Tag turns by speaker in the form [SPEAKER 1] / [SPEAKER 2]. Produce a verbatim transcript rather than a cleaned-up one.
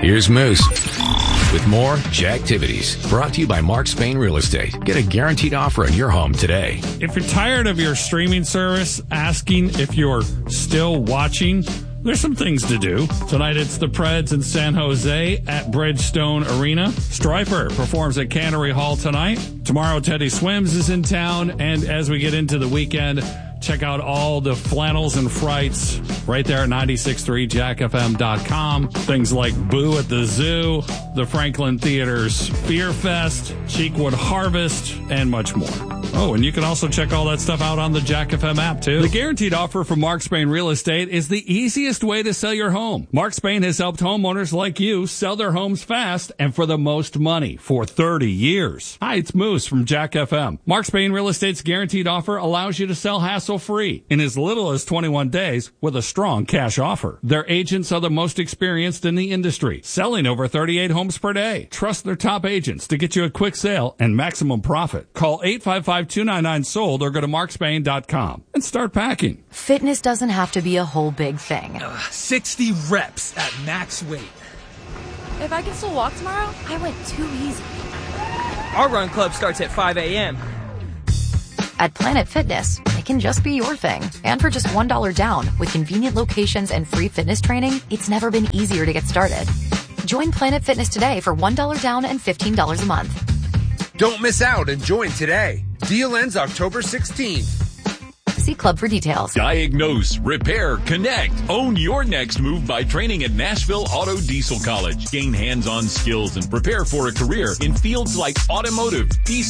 [SPEAKER 1] Here's Moose with more Jacktivities, brought to you by Mark Spain Real Estate. Get a guaranteed offer on your home today.
[SPEAKER 2] If you're tired of your streaming service asking if you're still watching, there's some things to do. Tonight it's the Preds in San Jose at Bridgestone Arena. Stryper performs at Cannery Hall tonight. Tomorrow Teddy Swims is in town. And as we get into the weekend, check out all the flannels and frights right there at ninety-six point three jack f m dot com. Things like Boo at the Zoo, the Franklin Theater's Fear Fest, Cheekwood Harvest, and much more. Oh, and you can also check all that stuff out on the Jack F M app, too. The guaranteed offer from Mark Spain Real Estate is the easiest way to sell your home. Mark Spain has helped homeowners like you sell their homes fast and for the most money for thirty years. Hi, it's Moose from Jack F M. Mark Spain Real Estate's guaranteed offer allows you to sell hassle-free in as little as twenty-one days with a strong cash offer. Their agents are the most experienced in the industry, selling over thirty-eight homes per day. Trust their top agents to get you a quick sale and maximum profit. Call eight five five, two nine nine, sold or go to mark spain dot com and start packing.
[SPEAKER 3] Fitness doesn't have to be a whole big thing.
[SPEAKER 4] Uh, sixty reps at max weight.
[SPEAKER 5] If I can still walk tomorrow, I went too easy.
[SPEAKER 4] Our run club starts at five a.m.
[SPEAKER 3] At Planet Fitness, it can just be your thing. And for just one dollar down, with convenient locations and free fitness training, it's never been easier to get started. Join Planet Fitness today for one dollar down and fifteen dollars a month.
[SPEAKER 6] Don't miss out and join today. Deal ends October sixteenth.
[SPEAKER 3] See Club for details.
[SPEAKER 7] Diagnose, repair, connect. Own your next move by training at Nashville Auto Diesel College. Gain hands-on skills and prepare for a career in fields like automotive, diesel,